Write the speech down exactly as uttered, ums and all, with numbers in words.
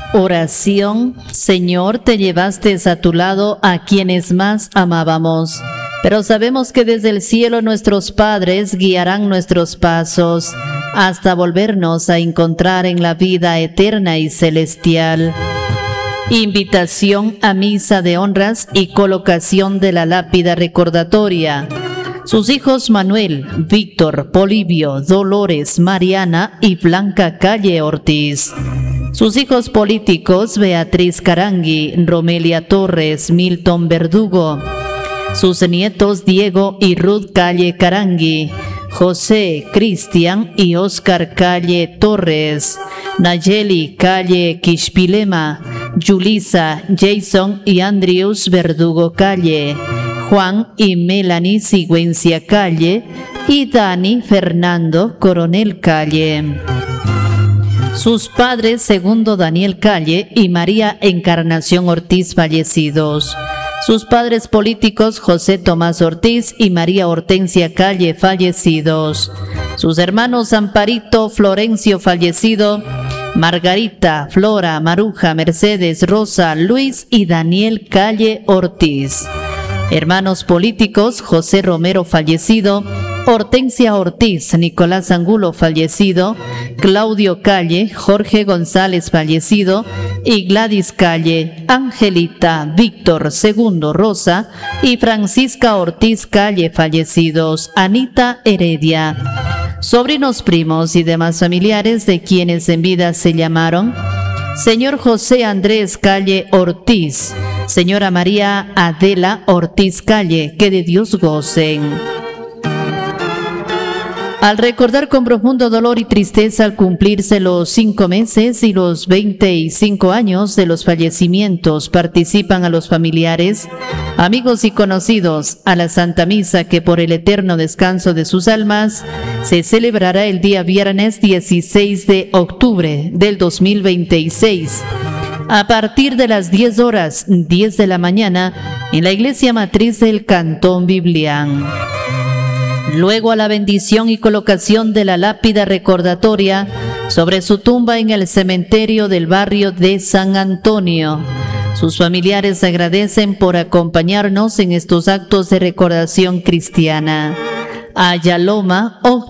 Oración. Señor, te llevaste a tu lado a quienes más amábamos, pero sabemos que desde el cielo nuestros padres guiarán nuestros pasos hasta volvernos a encontrar en la vida eterna y celestial. Invitación a misa de honras y colocación de la lápida recordatoria. Sus hijos Manuel, Víctor, Polibio, Dolores, Mariana y Blanca Calle Ortiz. Sus hijos políticos Beatriz Carangui, Romelia Torres, Milton Verdugo. Sus nietos Diego y Ruth Calle Carangui, José, Cristian y Oscar Calle Torres, Nayeli Calle Quishpilema, Yulisa, Jason y Andrews Verdugo Calle, Juan y Melanie Sigüencia Calle y Dani Fernando Coronel Calle. Sus padres Segundo Daniel Calle y María Encarnación Ortiz fallecidos. Sus padres políticos José Tomás Ortiz y María Hortensia Calle fallecidos. Sus hermanos Amparito Florencio fallecido, Margarita, Flora, Maruja, Mercedes, Rosa, Luis y Daniel Calle Ortiz. Hermanos políticos José Romero fallecido, Hortensia Ortiz, Nicolás Angulo fallecido, Claudio Calle, Jorge González fallecido y Gladys Calle, Angelita, Víctor, Segundo Rosa y Francisca Ortiz Calle fallecidos, Anita Heredia. Sobrinos, primos y demás familiares de quienes en vida se llamaron señor José Andrés Calle Ortiz, señora María Adela Ortiz Calle, que de Dios gocen. Al recordar con profundo dolor y tristeza al cumplirse los cinco meses y los veinticinco años de los fallecimientos, participan a los familiares, amigos y conocidos a la Santa Misa que por el eterno descanso de sus almas se celebrará el día viernes dieciséis de octubre del dos mil veintiséis. A partir de las diez horas, diez de la mañana, en la iglesia matriz del Cantón Biblián. Luego a la bendición y colocación de la lápida recordatoria sobre su tumba en el cementerio del barrio de San Antonio. Sus familiares agradecen por acompañarnos en estos actos de recordación cristiana. Ayaloma,